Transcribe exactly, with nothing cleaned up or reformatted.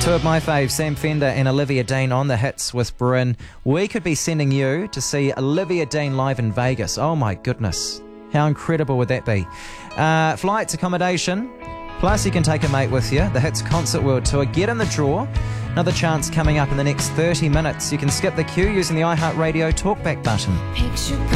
Two of my faves, Sam Fender and Olivia Dean on the hits with Bryn. We could be sending you to see Olivia Dean live in Vegas. Oh my goodness. How incredible would that be? Uh, flights, accommodation, plus you can take a mate with you. The Hits Concert World Tour. Get in the draw. Another chance coming up in the next thirty minutes. You can skip the queue using the iHeartRadio Talkback button. Picture